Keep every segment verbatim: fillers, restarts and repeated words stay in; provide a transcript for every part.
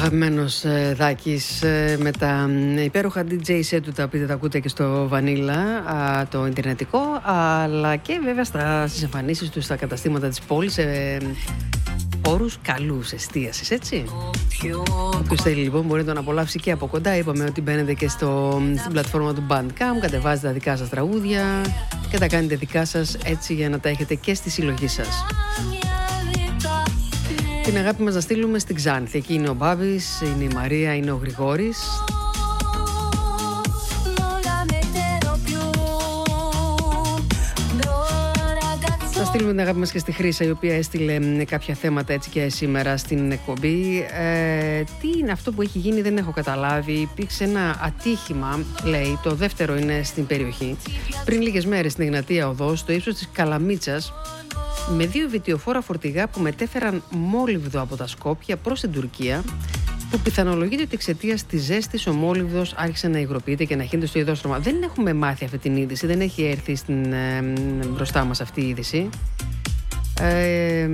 Αγαπημένος ε, Δάκης ε, με τα ε, υπέροχα ντι τζέι set του, τα οποία τα ακούτε και στο Vanilla, α, το ιντερνετικό, αλλά και βέβαια στα, στις εμφανίσεις του στα καταστήματα της πόλης, σε χώρους καλούς εστίασης, έτσι. Όποιος θέλει λοιπόν μπορεί να τον απολαύσει και από κοντά. Είπαμε ότι μπαίνετε και στο, στην πλατφόρμα του Bandcamp, κατεβάζετε τα δικά σας τραγούδια και τα κάνετε δικά σας, έτσι, για να τα έχετε και στη συλλογή σας. Την αγάπη μας να στείλουμε στην Ξάνθη. Εκεί είναι ο Μπάβης, είναι η Μαρία, είναι ο Γρηγόρης. Θα στείλουμε την αγάπη μας και στη Χρύσα, η οποία έστειλε κάποια θέματα έτσι και σήμερα στην εκπομπή. Ε, τι είναι αυτό που έχει γίνει, δεν έχω καταλάβει. Υπήρξε ένα ατύχημα, λέει, το δεύτερο είναι στην περιοχή, πριν λίγες μέρες στην Εγνατία Οδό, στο ύψος της Καλαμίτσας, με δύο βιτιοφόρα φορτηγά που μετέφεραν μόλιβδο από τα Σκόπια προς την Τουρκία, που πιθανολογείται ότι εξαιτίας της ζέστης ο μόλιβδος άρχισε να υγροποιείται και να χύνεται στο υδρόστρωμα. Δεν έχουμε μάθει αυτή την είδηση, δεν έχει έρθει στην, ε, μπροστά μας αυτή η είδηση. Ε,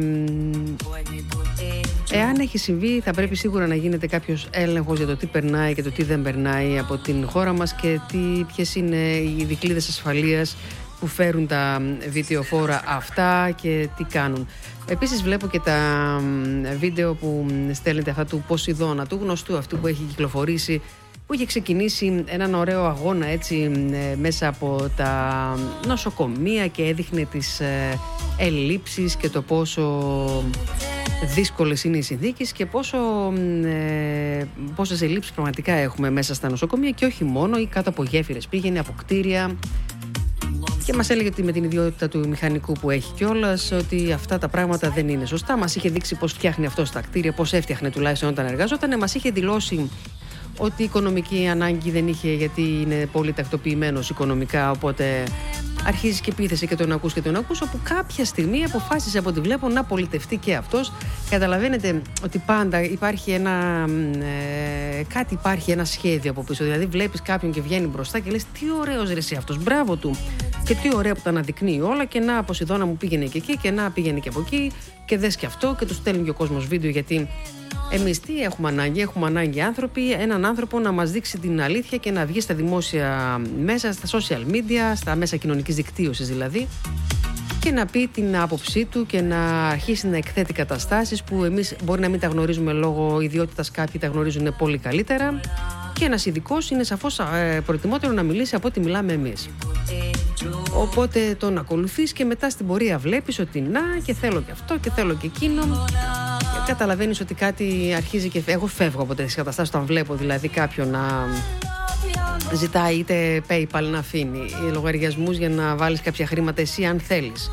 εάν έχει συμβεί, θα πρέπει σίγουρα να γίνεται κάποιος έλεγχος για το τι περνάει και το τι δεν περνάει από την χώρα μας και τι, ποιες είναι οι δικλείδες ασφαλείας που φέρουν τα βιτιοφόρα αυτά και τι κάνουν. Επίσης βλέπω και τα βίντεο που στέλνετε αυτά του Ποσειδώνα, του γνωστού αυτού που έχει κυκλοφορήσει, που είχε ξεκινήσει έναν ωραίο αγώνα έτσι μέσα από τα νοσοκομεία και έδειχνε τις ελλείψεις και το πόσο δύσκολες είναι οι συνθήκες και πόσο, ε, πόσες ελλείψεις πραγματικά έχουμε μέσα στα νοσοκομεία και όχι μόνο, ή κάτω από γέφυρες πήγαινε, από κτίρια. Και μας έλεγε ότι με την ιδιότητα του μηχανικού που έχει κιόλας, ότι αυτά τα πράγματα δεν είναι σωστά. Μας είχε δείξει πώς φτιάχνει αυτό στα κτίρια, πώς έφτιαχνε τουλάχιστον όταν εργαζόταν. Μας είχε δηλώσει ότι η οικονομική ανάγκη δεν είχε, γιατί είναι πολύ τακτοποιημένος οικονομικά. Οπότε αρχίζει και πείθεσαι και τον ακούς και τον ακούς. Όπου κάποια στιγμή αποφάσισε, από ό,τι βλέπω, να πολιτευτεί και αυτός. Καταλαβαίνετε ότι πάντα υπάρχει ένα. Ε, κάτι υπάρχει, ένα σχέδιο από πίσω. Δηλαδή, βλέπεις κάποιον και βγαίνει μπροστά και λες: τι ωραίος ρε εσύ αυτός, μπράβο του. Και τι ωραία που τα αναδεικνύει όλα. Και να, Ποσειδώνα μου πήγαινε και εκεί, και να πήγαινε και από εκεί. Και δες και αυτό. Και του στέλνει και ο κόσμος βίντεο, γιατί εμείς τι έχουμε ανάγκη? Έχουμε ανάγκη άνθρωποι, έναν άνθρωπο να μας δείξει την αλήθεια και να βγει στα δημόσια μέσα, στα social media, στα μέσα κοινωνικής δικτύωσης δηλαδή, και να πει την άποψή του και να αρχίσει να εκθέτει καταστάσεις που εμείς μπορεί να μην τα γνωρίζουμε λόγω ιδιότητας, κάποιοι τα γνωρίζουν πολύ καλύτερα, και ένας ειδικός είναι σαφώς προτιμότερο να μιλήσει από ό,τι μιλάμε εμείς. Οπότε τον ακολουθείς και μετά στην πορεία βλέπεις ότι να, και θέλω και αυτό και θέλω και εκείνο, και καταλαβαίνεις ότι κάτι αρχίζει και εγώ φεύγω από τέτοιες καταστάσεις όταν βλέπω δηλαδή κάποιον να ζητάει είτε PayPal να αφήνει ή λογαριασμούς για να βάλεις κάποια χρήματα εσύ αν θέλεις,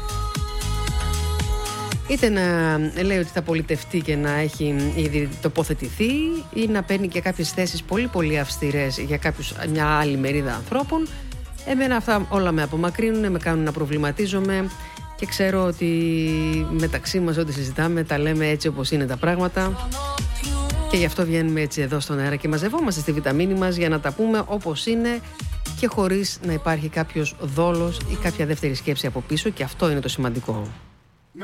είτε να λέει ότι θα πολιτευτεί και να έχει ήδη τοποθετηθεί, ή να παίρνει και κάποιες θέσεις πολύ πολύ αυστηρές για κάποιους, μια άλλη μερίδα ανθρώπων. Εμένα αυτά όλα με απομακρύνουν, με κάνουν να προβληματίζομαι και ξέρω ότι μεταξύ μας ό,τι συζητάμε τα λέμε έτσι όπως είναι τα πράγματα, και γι' αυτό βγαίνουμε έτσι εδώ στον αέρα και μαζευόμαστε στη βιταμίνη μας για να τα πούμε όπως είναι και χωρίς να υπάρχει κάποιος δόλος ή κάποια δεύτερη σκέψη από πίσω, και αυτό είναι το σημαντικό.